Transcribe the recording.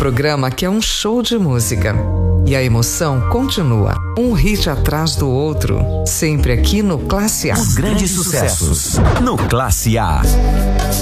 programa que é um show de música. E a emoção continua, um hit atrás do outro, sempre aqui no Classe A. Os grandes sucessos no Classe A.